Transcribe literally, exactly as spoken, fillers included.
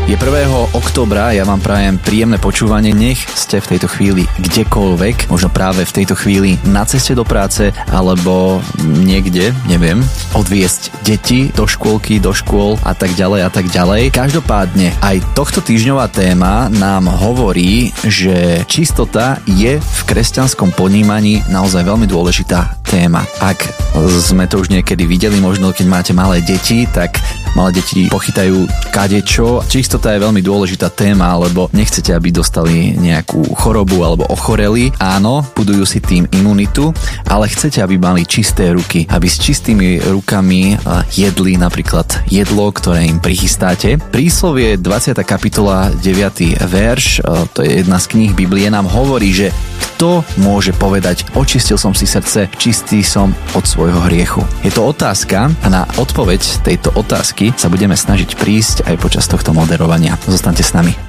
Je prvého októbra, ja vám prajem príjemné počúvanie, nech ste v tejto chvíli kdekoľvek, možno práve v tejto chvíli na ceste do práce, alebo niekde, neviem, odviesť deti do škôlky, do škôl a tak ďalej a tak ďalej. Každopádne aj tohto týždňová téma nám hovorí, že čistota je v kresťanskom ponímaní naozaj veľmi dôležitá téma. Ak sme to už niekedy videli, možno keď máte malé deti, tak malé deti pochytajú kadečo. Čistota je veľmi dôležitá téma, lebo nechcete, aby dostali nejakú chorobu alebo ochoreli. Áno, budujú si tým imunitu, ale chcete, aby mali čisté ruky, aby s čistými rukami jedli napríklad jedlo, ktoré im prichystáte. Príslovie dvadsiata kapitola deviaty verš, to je jedna z kníh Biblie, nám hovorí, že kto môže povedať, očistil som si srdce, čistý som od svojho hriechu. Je to otázka a na odpoveď tejto otázky sa budeme snažiť prísť aj počas tohto moderovania. Zostaňte s nami.